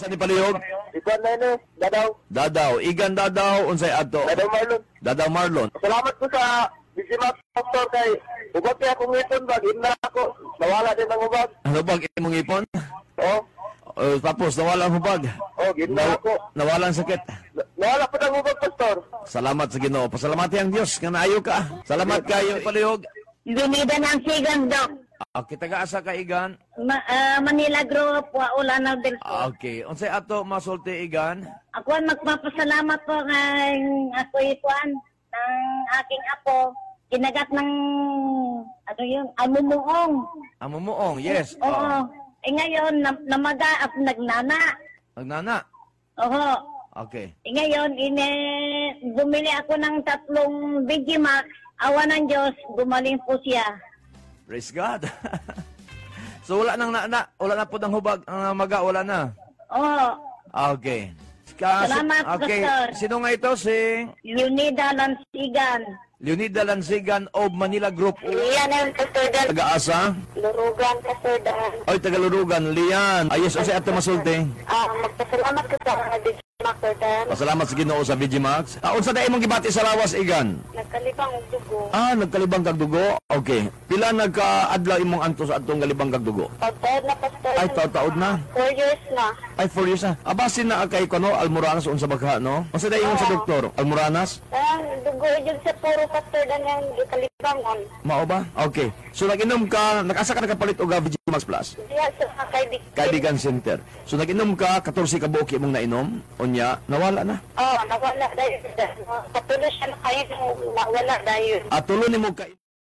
Sa ni palihog? Ikaw na yun, Dadaw. Dadaw. Igan Dadaw. Unsay ato? Dadaw Marlon. Dadaw Marlon. Salamat po sa Bisimak Doctor kay ubag kaya akong ngipon ba, gina ako. Nawala din ang ubag. Ano bang imong ipon? Oo. Tapos nawala ang hubag. Gina ako. Nawala ang sakit. Nawala po ng ubag, Pastor. Salamat sa Ginoo. Pasalamati ang Dios nga naayo ka. Salamat kayo palihog. Lunida ng Sigan, Doc. Okay, taga-asa ka Igan. Manila Group, Waulanaw del Sur. Okay. Unsay ato masulti Igan? Ako ang magpapasalamat po ng ako ituan ng aking apo. Kinagat ng, ano yun, amumuong. Amumuong, yes. Oo. Ngayon, namaga at nagnana. Nagnana. Oo. Okay. Ngayon, bumili ako ng 3 Digimax. Awa ng Diyos, gumaling po siya. Praise God. So wala nang wala na po ng hubag ang maga, wala na. Oo. Okay. Salamat, okay. Pastor. Sino nga ito? Si Leonida Lansigan. Leonida Lansigan of Manila Group. Lian ang Pastor Taga-asa? Lurugan, Pastor Dan. Oy, Tagalurugan. Lian. Ayos, o si ato masulti. Magpasalamat ko sa mga Digimax, Pastor Dan. Pasalamat sa Ginoo sa Vigimax. Unsa na imong gibati sa lawas, Igan? Nagkalibang og dugo. Nagkalibang kag dugo. Okay. Pila nagka-adlaw imong anto sa atong galibang kag dugo? Pagtaod na, Pastor. Ay, taod na. 4 years na. Ay, 4 years na. Abasin na kay kono Almoranas unsa bagha, no? Unsa na ingon sa doktor? Almoranas? Dugo yun sa puro, Pastor Dan, yung ikalibangon. Mao ba? Okay. So nag-inom ka, nag-asa ka nakapalit og Vigimax Plus? Diya sa Kaibigan Center. So nag-inom ka 14 ka buok imong nainom, unya nawala na. nawala dahil. Patuloy siya na kayo, nawala dahil. At tulo nimo ka